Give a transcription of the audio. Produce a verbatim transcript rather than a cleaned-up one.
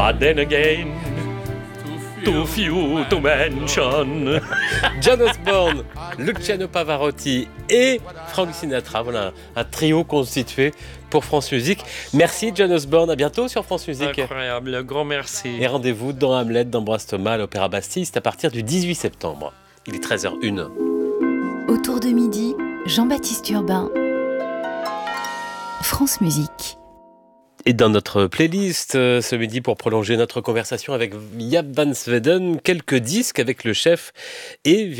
But then again, too few to mention. John Osborne, Luciano Pavarotti et Frank Sinatra. Voilà, un trio constitué pour France Musique. Merci John Osborne, à bientôt sur France Musique. Incroyable, un grand merci. Et rendez-vous dans Hamlet d'Ambroise Thomas à l'Opéra Bastille, c'est à partir du dix-huit septembre. Il est treize heures une. Autour de midi, Jean-Baptiste Urbain, France Musique. Et dans notre playlist euh, ce midi, pour prolonger notre conversation avec Jaap van Zweden, quelques disques avec le chef et